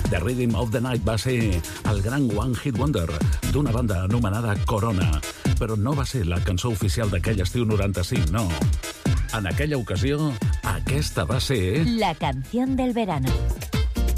The Rhythm of the Night va ser el gran One Hit Wonder d'una banda anomenada Corona, però no va ser la cançó oficial d'aquell estiu 95, no. En aquella ocasió, aquesta va ser... La canción del verano.